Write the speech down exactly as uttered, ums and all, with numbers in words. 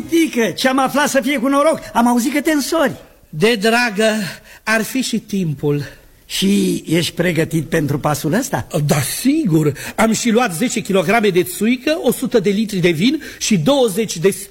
titică, ce-am aflat să fie cu noroc. Am auzit că te însori. De dragă, ar fi și timpul. Și ești pregătit pentru pasul ăsta? Da, sigur. Am și luat zece kilograme de țuică, o sută de litri de vin și douăzeci de